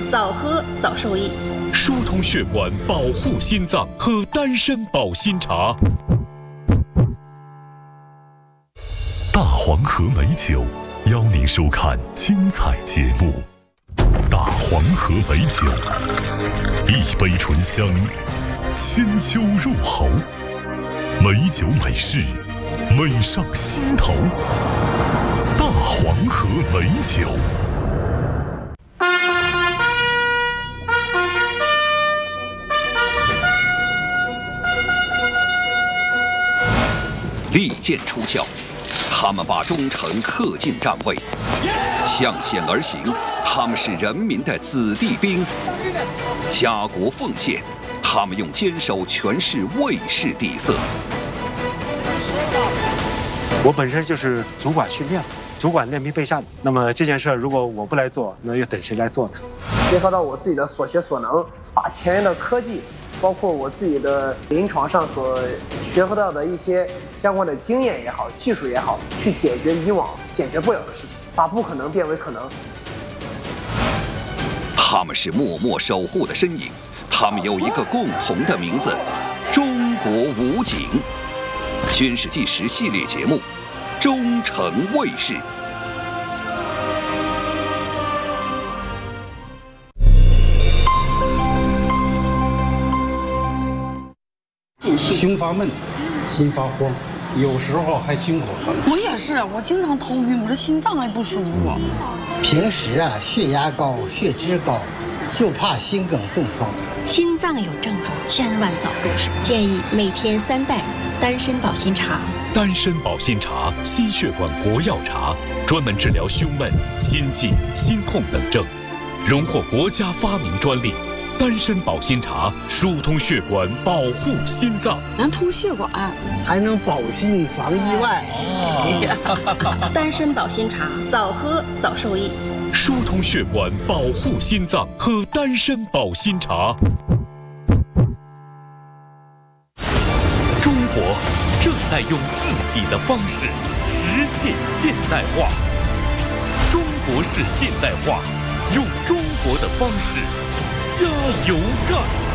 早喝早受益。 疏通血管，保护心脏，喝丹参保心茶。大黄河美酒邀您收看精彩节目。大黄河美酒，一杯醇香，千秋入喉，美酒美事，美上心头。大黄河美酒。 利剑出鞘，他们把忠诚刻进战位，向险而行，他们是人民的子弟兵，家国奉献，他们用坚守诠释卫士底色。 我本身就是主管训练，主管练兵备战。那么这件事如果我不来做，那又等谁来做呢？ 结合到我自己的所学所能，把前沿的科技，包括我自己的临床上所学会到的一些相关的经验也好，技术也好，去解决以往解决不了的事情，把不可能变为可能。 他们是默默守护的身影，他们有一个共同的名字——中国武警。军事纪实系列节目《忠诚卫士》。 胸发闷，心发慌，有时候还心口疼。 我也是，我经常头晕，我这心脏还不舒服。 平时血压高、血脂高，就怕心梗中风。 心脏有症状，千万早重视。建议每天3袋丹参保心茶。 丹参保心茶，心血管国药茶，专门治疗胸闷、心悸、心痛等症，荣获国家发明专利。丹参保心茶疏通血管，保护心脏， 能通血管， 还能保心防意外。 丹参保心茶，早喝早受益。 疏通血管，保护心脏，喝丹参保心茶。中国正在用自己的方式实现现代化。中国式现代化，用中国的方式加油干！